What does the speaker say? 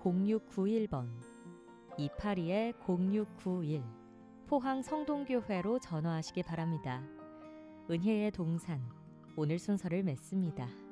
02-0691번, 282-0691 포항 성동교회로 전화하시기 바랍니다. 은혜의 동산, 오늘 순서를 맺습니다.